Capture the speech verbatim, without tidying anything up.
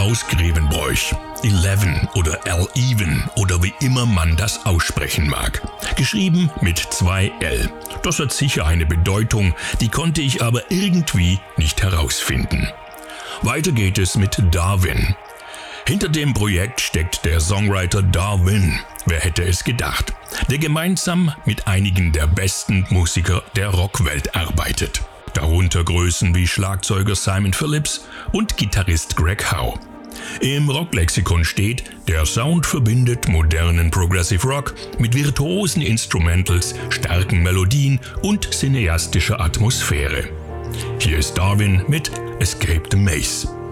aus-Grevenbroich. Eleven oder L-Even oder wie immer man das aussprechen mag. Geschrieben mit zwei L. Das hat sicher eine Bedeutung, die konnte ich aber irgendwie nicht herausfinden. Weiter geht es mit Darwin. Hinter dem Projekt steckt der Songwriter Darwin, wer hätte es gedacht, der gemeinsam mit einigen der besten Musiker der Rockwelt arbeitet. Darunter Größen wie Schlagzeuger Simon Phillips und Gitarrist Greg Howe. Im Rocklexikon steht, der Sound verbindet modernen Progressive Rock mit virtuosen Instrumentals, starken Melodien und cineastischer Atmosphäre. Hier ist Darwin mit Escape the Maze.